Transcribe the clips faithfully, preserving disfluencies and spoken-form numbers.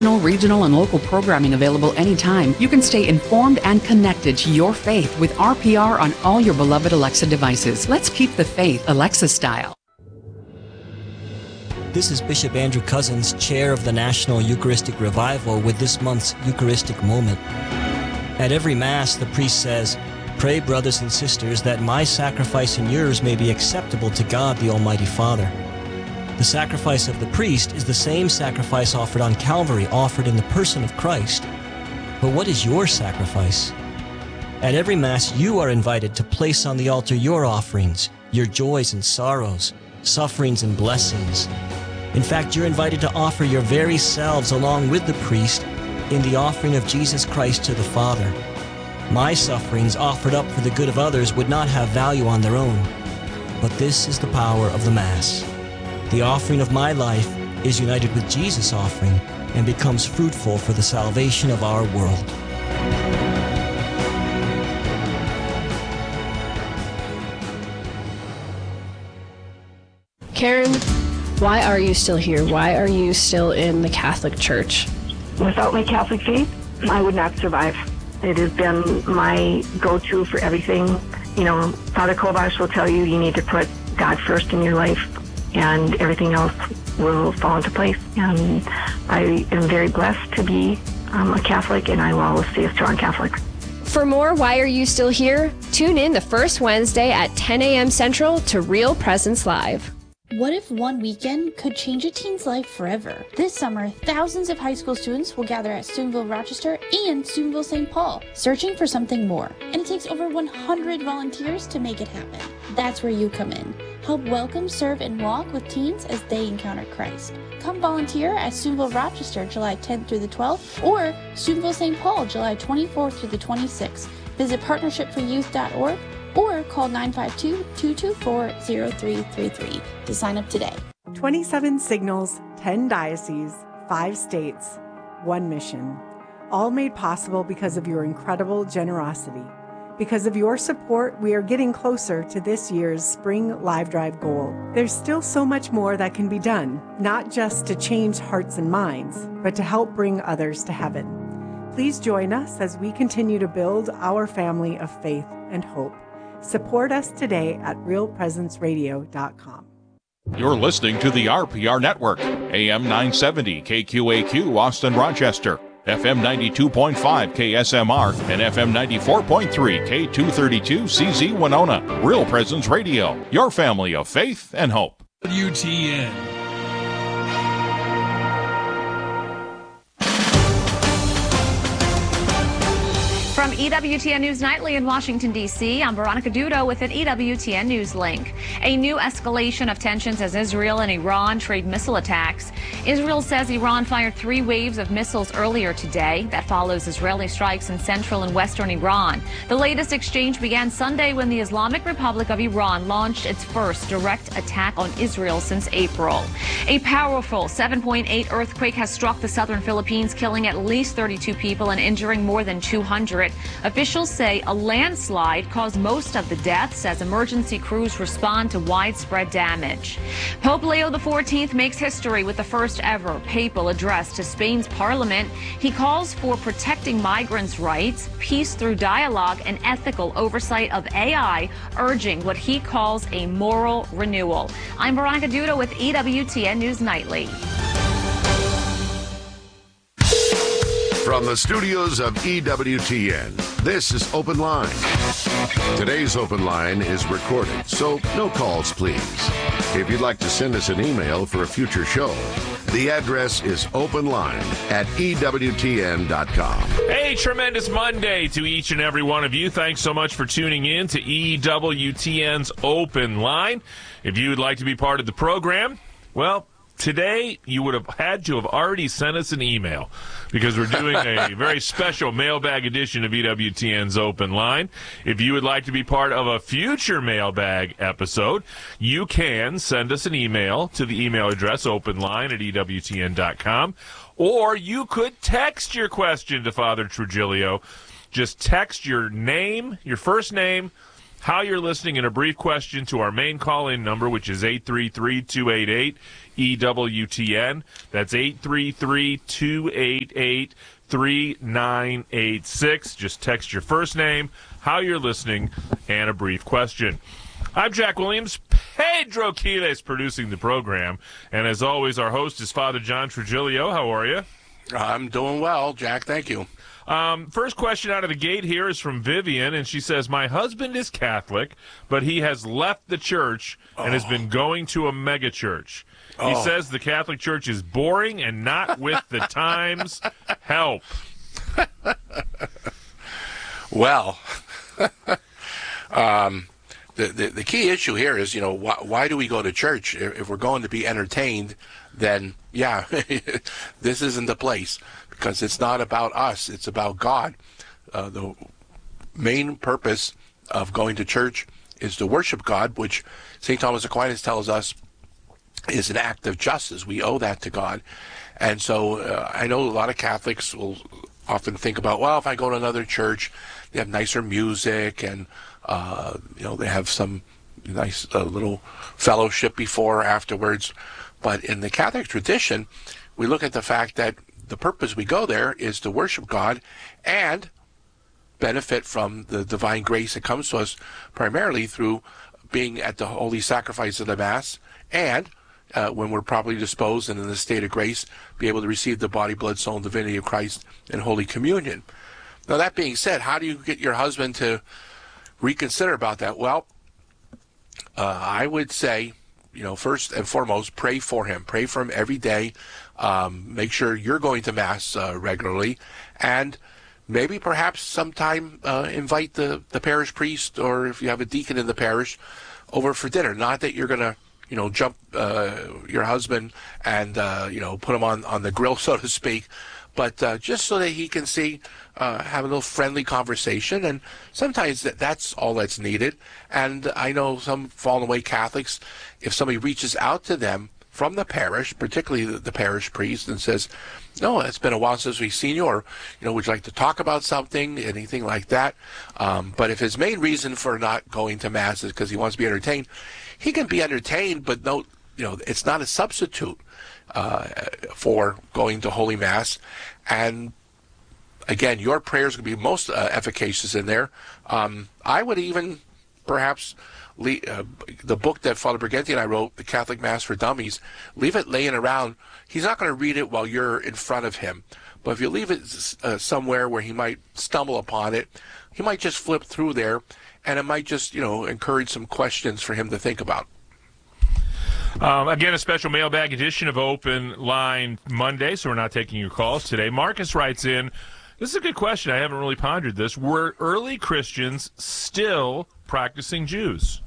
Regional and local programming available anytime. You can stay informed and connected to your faith with R P R on all your beloved Alexa devices. Let's keep the faith Alexa style. This is Bishop Andrew Cousins, Chair of the National Eucharistic Revival, with this month's Eucharistic Moment. At every Mass, the priest says, "Pray, brothers and sisters, that my sacrifice and yours may be acceptable to God the Almighty Father." The sacrifice of the priest is the same sacrifice offered on Calvary, offered in the person of Christ. But what is your sacrifice? At every Mass, you are invited to place on the altar your offerings, your joys and sorrows, sufferings and blessings. In fact, you're invited to offer your very selves along with the priest in the offering of Jesus Christ to the Father. My sufferings offered up for the good of others would not have value on their own. But this is the power of the Mass. The offering of my life is united with Jesus' offering and becomes fruitful for the salvation of our world. Karen, why are you still here? Why are you still in the Catholic Church? Without my Catholic faith, I would not survive. It has been my go-to for everything. You know, Father Kovash will tell you you need to put God first in your life, and everything else will fall into place. And I am very blessed to be um, a Catholic, and I will always stay a strong Catholic. For more Why Are You Still Here? Tune in the first Wednesday at ten a.m. Central to Real Presence Live. What if one weekend could change a teen's life forever? This summer, thousands of high school students will gather at Steubenville Rochester and Steubenville Saint Paul, searching for something more. And it takes over one hundred volunteers to make it happen. That's where you come in. Help welcome, serve, and walk with teens as they encounter Christ. Come volunteer at Steubenville Rochester July tenth through the twelfth or Steubenville Saint Paul July twenty-fourth through the twenty-sixth. Visit partnership for youth dot org or call nine five two, two two four, zero three three three to sign up today. twenty-seven signals, ten dioceses, five states, one mission. All made possible because of your incredible generosity. Because of your support, we are getting closer to this year's Spring Live Drive goal. There's still so much more that can be done, not just to change hearts and minds, but to help bring others to heaven. Please join us as we continue to build our family of faith and hope. Support us today at real presence radio dot com. You're listening to the R P R Network, A M nine seventy K Q A Q Austin Rochester, F M ninety-two point five K S M R, and F M ninety-four point three K two thirty-two C Z Winona. Real Presence Radio, your family of faith and hope. W T N. From E W T N News Nightly in Washington, D C, I'm Veronica Dudo with an E W T N News link. A new escalation of tensions as Israel and Iran trade missile attacks. Israel says Iran fired three waves of missiles earlier today. That follows Israeli strikes in central and western Iran. The latest exchange began Sunday when the Islamic Republic of Iran launched its first direct attack on Israel since April. A powerful seven point eight earthquake has struck the southern Philippines, killing at least thirty-two people and injuring more than two hundred. Officials say a landslide caused most of the deaths as emergency crews respond to widespread damage. Pope Leo the fourteenth makes history with the first ever papal address to Spain's parliament. He calls for protecting migrants' rights, peace through dialogue, and ethical oversight of A I, urging what he calls a moral renewal. I'm Veronica Dudo with E W T N News Nightly. From the studios of E W T N, this is Open Line. Today's Open Line is recorded, so no calls, please. If you'd like to send us an email for a future show, the address is openline at E W T N dot com. Hey, tremendous Monday to each and every one of you. Thanks so much for tuning in to E W T N's Open Line. If you would like to be part of the program, well, today, you would have had to have already sent us an email because we're doing a very special mailbag edition of E W T N's Open Line. If you would like to be part of a future mailbag episode, you can send us an email to the email address openline at E W T N dot com, or you could text your question to Father Trujillo. Just text your name, your first name, how you're listening, and a brief question to our main call-in number, which is eight three three, two eight eight, E W T N. That's eight three three, two eight eight, three nine eight six. Just text your first name, how you're listening, and a brief question. I'm Jack Williams. Pedro Quiles producing the program. And as always, our host is Father John Trujillo. How are you? I'm doing well, Jack. Thank you. Um, first question out of the gate here is from Vivian, and she says, my husband is Catholic, but he has left the church and oh. has been going to a megachurch. He oh. says says the Catholic Church is boring and not with the times. Help. Well, um, the, the the key issue here is, you know, why, why do we go to church? If we're going to be entertained, then, yeah, this isn't the place, because it's not about us. It's about God. Uh, the main purpose of going to church is to worship God, which Saint Thomas Aquinas tells us is an act of justice. We owe that to God. And so uh, I know a lot of Catholics will often think about, well, if I go to another church, they have nicer music, and uh, you know, they have some nice uh, little fellowship before or afterwards. But in the Catholic tradition, we look at the fact that the purpose we go there is to worship God and benefit from the divine grace that comes to us primarily through being at the holy sacrifice of the Mass, and uh, when we're properly disposed and in the state of grace, be able to receive the body, blood, soul, and divinity of Christ in Holy Communion. Now, that being said, how do you get your husband to reconsider about that? Well, uh, I would say, you know, first and foremost, pray for him. Pray for him every day. Um, make sure you're going to Mass uh, regularly, and maybe perhaps sometime uh, invite the, the parish priest, or if you have a deacon in the parish, over for dinner. Not that you're going to, you know, jump uh, your husband and, uh, you know, put him on, on the grill, so to speak, but uh, just so that he can see, uh, have a little friendly conversation. And sometimes that, that's all that's needed. And I know some fallen away Catholics, if somebody reaches out to them from the parish, particularly the, the parish priest, and says, no, it's been a while since we've seen you, or, you know, would you like to talk about something, anything like that? Um, but if his main reason for not going to Mass is because he wants to be entertained, he can be entertained, but no, you know, it's not a substitute uh, for going to Holy Mass. And again, your prayers can be most uh, efficacious in there. Um, I would even perhaps leave, uh, the book that Father Briganti and I wrote, The Catholic Mass for Dummies, leave it laying around. He's not going to read it while you're in front of him. But if you leave it uh, somewhere where he might stumble upon it, he might just flip through there, and it might just, you know, encourage some questions for him to think about. Um, again, a special mailbag edition of Open Line Monday, so we're not taking your calls today. Marcus writes in, this is a good question. I haven't really pondered this. Were early Christians still practicing Jews?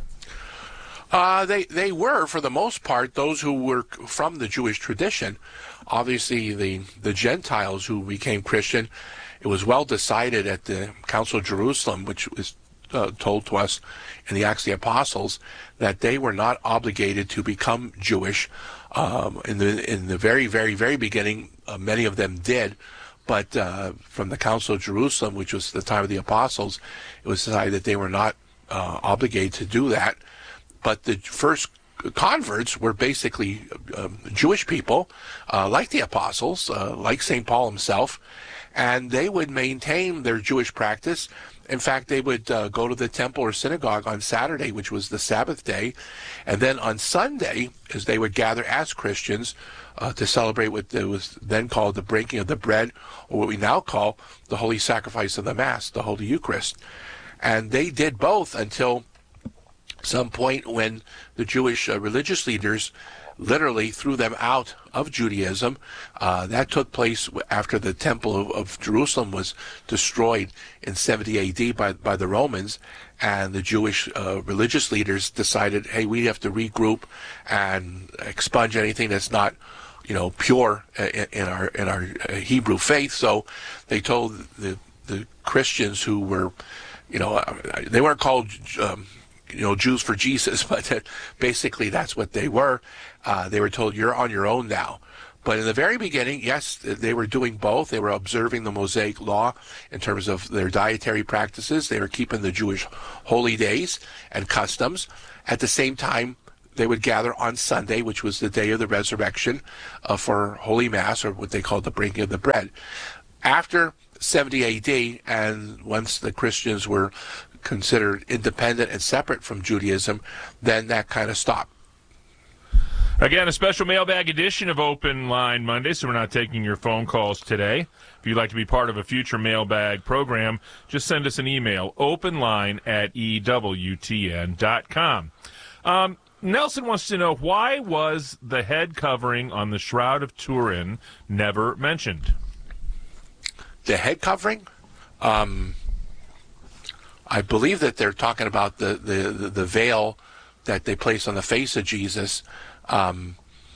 Uh, they they were, for the most part, those who were from the Jewish tradition. Obviously, the, the Gentiles who became Christian, it was well decided at the Council of Jerusalem, which was uh, told to us in the Acts of the Apostles, that they were not obligated to become Jewish. Um, in the in the very, very, very beginning, uh, many of them did. But uh, from the Council of Jerusalem, which was the time of the Apostles, it was decided that they were not uh, obligated to do that. But the first converts were basically uh, Jewish people, uh, like the Apostles, uh, like Saint Paul himself, and they would maintain their Jewish practice. In fact, they would uh, go to the temple or synagogue on Saturday, which was the Sabbath day, and then on Sunday, as they would gather as Christians uh, to celebrate what was then called the breaking of the bread, or what we now call the Holy Sacrifice of the Mass, the Holy Eucharist. And they did both until some point when the Jewish uh, religious leaders literally threw them out of Judaism. Uh, that took place after the Temple of, of Jerusalem was destroyed in seventy A D by, by the Romans, and the Jewish uh, religious leaders decided, hey, we have to regroup and expunge anything that's not, you know, pure in, in our in our Hebrew faith. So they told the the Christians who were, you know, they weren't called um, you know, Jews for Jesus, but basically that's what they were. Uh, they were told, you're on your own now. But in the very beginning, yes, they were doing both. They were observing the Mosaic law in terms of their dietary practices. They were keeping the Jewish holy days and customs. At the same time, they would gather on Sunday, which was the day of the resurrection, uh, for Holy Mass, or what they called the breaking of the bread. After seventy A D, and once the Christians were considered independent and separate from Judaism, then that kind of stopped. Again, a special mailbag edition of Open Line Monday, so we're not taking your phone calls today. If you'd like to be part of a future mailbag program, just send us an email, openline at E W T N dot com. Um, Nelson wants to know, why was the head covering on the Shroud of Turin never mentioned? The head covering? Um, I believe that they're talking about the, the, the, the veil that they place on the face of Jesus. Um,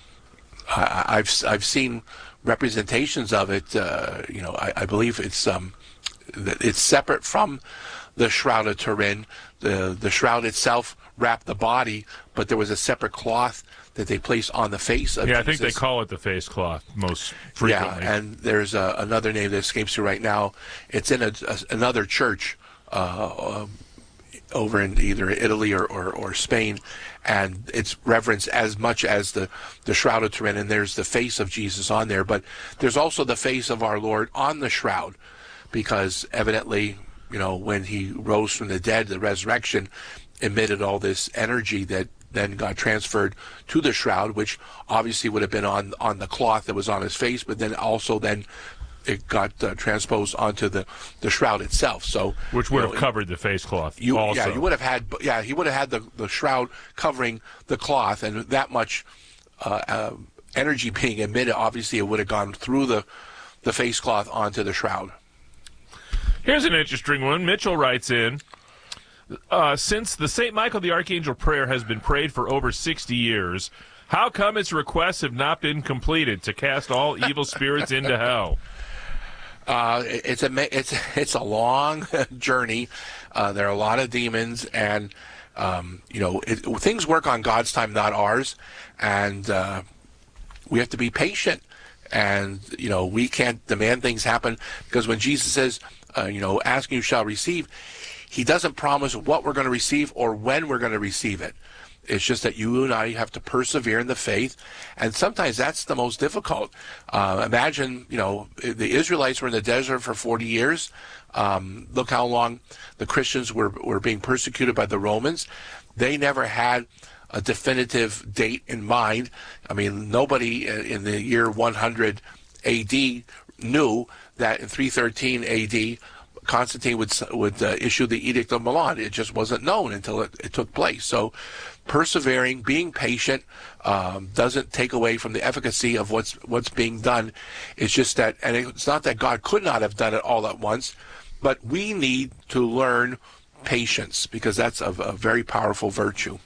I, I've I've seen representations of it. Uh, you know, I, I believe it's um, it's separate from the Shroud of Turin. The the shroud itself wrapped the body, but there was a separate cloth that they placed on the face of yeah, Jesus. I think they call it the face cloth most frequently. Yeah, and there's a, another name that escapes you right now. It's in a, a, another church uh, um, over in either Italy or, or, or Spain, and it's reverenced as much as the, the Shroud of Turin, and there's the face of Jesus on there, but there's also the face of our Lord on the shroud, because evidently, you know, when he rose from the dead, the resurrection emitted all this energy that then got transferred to the shroud, which obviously would have been on on the cloth that was on his face, but then also then it got uh, transposed onto the, the shroud itself. So which would you have know, covered the face cloth. You, also. Yeah, you would have had. Yeah, he would have had the, the shroud covering the cloth, and that much uh, uh, energy being emitted. Obviously, it would have gone through the the face cloth onto the shroud. Here's an interesting one. Mitchell writes in, uh, since the Saint Michael the Archangel prayer has been prayed for over sixty years, how come its requests have not been completed to cast all evil spirits into hell? Uh, it's a it's it's a long journey. Uh, there are a lot of demons, and um, you know it, things work on God's time, not ours, and uh, we have to be patient. And you know we can't demand things happen, because when Jesus says, uh, you know, ask and you shall receive, he doesn't promise what we're going to receive or when we're going to receive it. It's just that you and I have to persevere in the faith, and sometimes that's the most difficult. Uh, imagine, you know, the Israelites were in the desert for forty years. Um, look how long the Christians were, were being persecuted by the Romans. They never had a definitive date in mind. I mean, nobody in the year one hundred A D knew that in three thirteen A D Constantine would would uh, issue the Edict of Milan. It just wasn't known until it, it took place. So persevering, being patient, um, doesn't take away from the efficacy of what's what's being done. It's just that, and it's not that God could not have done it all at once, but we need to learn patience, because that's a, a very powerful virtue.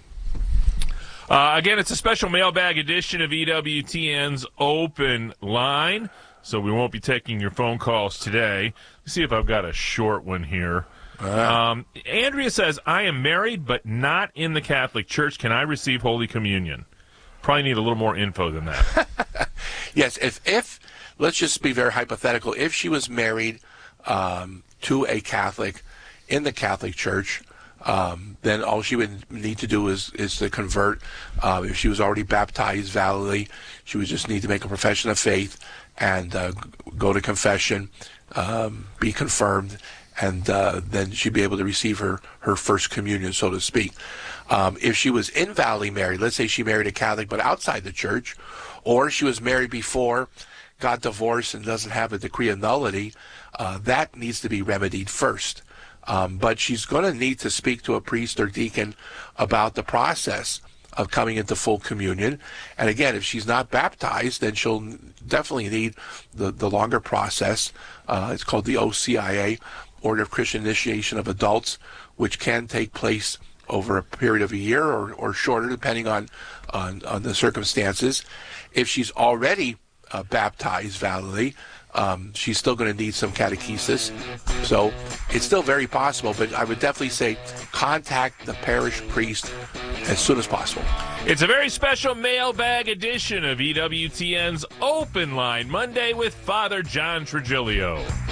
Uh, again, it's a special mailbag edition of E W T N's Open Line, so we won't be taking your phone calls today. Let's see if I've got a short one here. Uh. Um, Andrea says, I am married but not in the Catholic Church. Can I receive Holy Communion? Probably need a little more info than that. Yes, if, if, let's just be very hypothetical. If she was married um, to a Catholic in the Catholic Church, Um, then all she would need to do is, is to convert. Uh, if she was already baptized validly, she would just need to make a profession of faith and uh, go to confession, um, be confirmed, and uh, then she'd be able to receive her, her first communion, so to speak. Um, if she was invalidly married, let's say she married a Catholic but outside the church, or she was married before, got divorced, and doesn't have a decree of nullity, uh, that needs to be remedied first. Um, but she's going to need to speak to a priest or deacon about the process of coming into full communion. And again, if she's not baptized, then she'll definitely need the, the longer process. Uh, it's called the O C I A, Order of Christian Initiation of Adults, which can take place over a period of a year or, or shorter, depending on, on, on the circumstances. If she's already uh, baptized validly, Um, she's still going to need some catechesis. So it's still very possible, but I would definitely say contact the parish priest as soon as possible. It's a very special mailbag edition of E W T N's Open Line Monday with Father John Trigilio.